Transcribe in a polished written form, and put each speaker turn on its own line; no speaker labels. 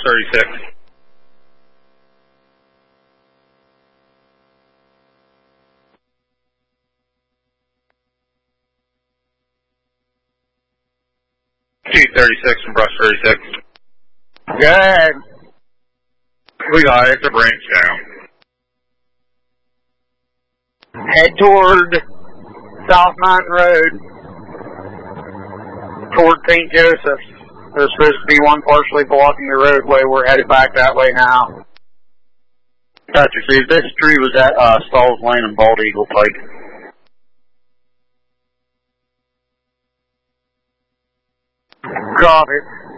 36. T36 from brush 36.
Good.
We got it. It's a branch down.
Head toward South Mountain Road, toward St. Joseph's. There's supposed to be one partially blocking the roadway. We're headed back that way now.
Gotcha, Steve. This tree was at Stalls Lane and Bald Eagle Pike.
Copy.